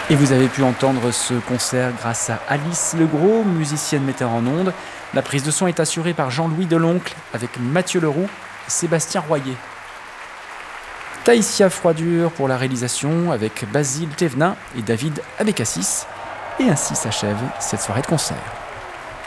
Et vous avez pu entendre ce concert grâce à Alice Legros, musicienne metteur en ondes. La prise de son est assurée par Jean-Louis Deloncle avec Mathieu Leroux et Sébastien Royer. Taïsia Froidure pour la réalisation avec Basile Thévenin et David Abécassis. Et ainsi s'achève cette soirée de concert.